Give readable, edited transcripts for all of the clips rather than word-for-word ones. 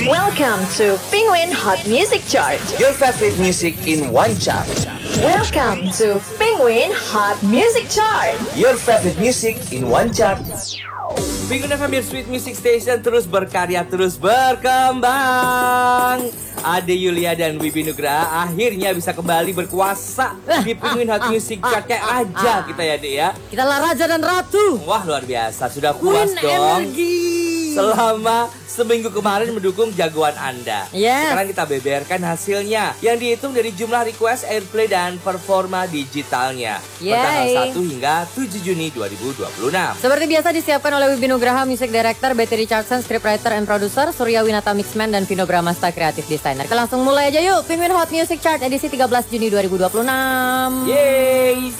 Welcome to Penguin Hot Music Chart. Your favorite music in one chart. Welcome to Penguin Hot Music Chart. Your favorite music in one chart. Penguin FM, your sweet music station, terus berkarya, terus berkembang. Ade Yulia dan Wibi Nugraha akhirnya bisa kembali berkuasa di Penguin Hot Music Chart. Kayak aja kita ya, Dek ya. Kita lah raja dan ratu. Wah, luar biasa. Sudah puas dong. Energi. Selama seminggu kemarin mendukung jagoan Anda. Yes. Sekarang kita beberkan hasilnya yang dihitung dari jumlah request, airplay, dan performa digitalnya pertanggal 1 hingga 7 Juni 2026. Seperti biasa disiapkan oleh Wibi Nugraha, Music Director, Betty Richardson, Scriptwriter and Producer, Surya Winata Mixman, dan Vino Bramasta, Creative Designer. Kita langsung mulai aja yuk. Penguin Hot Music Chart edisi 13 Juni 2026. Yeay!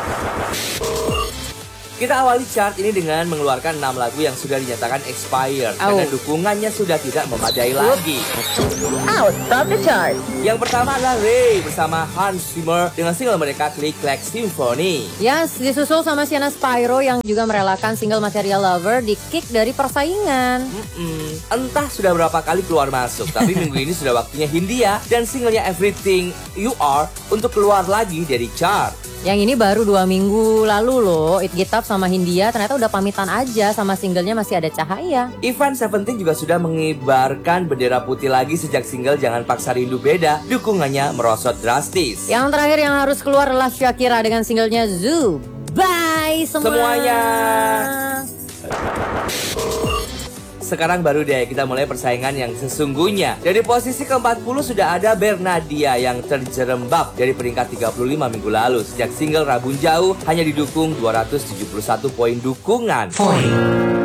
Kita awali chart ini dengan mengeluarkan 6 lagu yang sudah dinyatakan expired karena dukungannya sudah tidak memadai lagi. Out of the chart. Yang pertama adalah Ray bersama Hans Zimmer dengan single mereka Click Clack Symphony. Yes, disusul sama Sienna Spyro yang juga merelakan single Material Lover di kick dari persaingan. Entah sudah berapa kali keluar masuk, tapi minggu ini sudah waktunya Hindia dan singlenya Everything You Are untuk keluar lagi dari chart. Yang ini baru 2 minggu lalu loh. It Get Up sama Hindia ternyata udah pamitan aja sama singlenya Masih Ada Cahaya. Ivan Seventeen juga sudah mengibarkan bendera putih lagi sejak single Jangan Paksa Rindu Beda. Dukungannya merosot drastis. Yang terakhir yang harus keluar adalah Shakira dengan singlenya Zoo. Bye semuanya. Sekarang baru deh kita mulai persaingan yang sesungguhnya. Dari posisi ke-40 sudah ada Bernadia yang terjerembab dari peringkat 35 minggu lalu. Sejak single Rabun Jauh hanya didukung 271 poin dukungan.